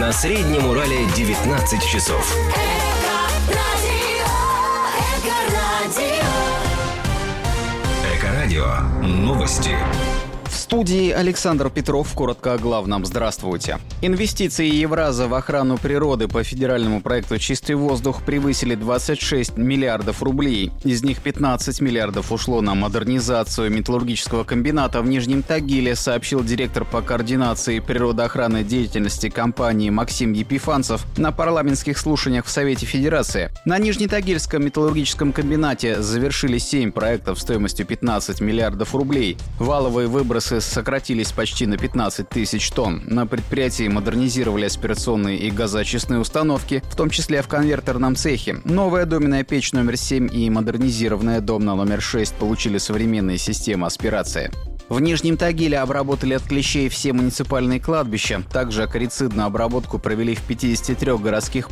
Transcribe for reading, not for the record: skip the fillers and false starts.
На Среднем Урале 19 часов. Эко-радио. Новости. В студии Александр Петров. Коротко о главном. Здравствуйте. Инвестиции Евраза в охрану природы по федеральному проекту «Чистый воздух» превысили 26 миллиардов рублей. Из них 15 миллиардов ушло на модернизацию металлургического комбината в Нижнем Тагиле, сообщил директор по координации природоохранной деятельности компании Максим Епифанцев на парламентских слушаниях в Совете Федерации. На Нижнетагильском металлургическом комбинате завершили 7 проектов стоимостью 15 миллиардов рублей. Валовые выбросы сократились почти на 15 тысяч тонн. На предприятии модернизировали аспирационные и газоочистные установки, в том числе в конвертерном цехе. Новая доменная печь номер 7 и модернизированная домна номер 6 получили современные системы аспирации. В Нижнем Тагиле обработали от клещей все муниципальные кладбища. Также акарицидную обработку провели в 53 городских